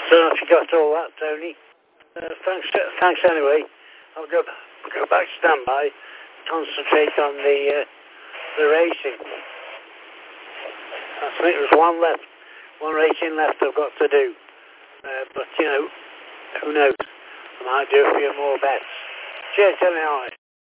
don't know if you got all that, Tony. Thanks anyway. I'll go back to standby, concentrate on the racing. I think there's one racing left I've got to do. But, you know, who knows? I might do a few more bets. Cheers, Tony.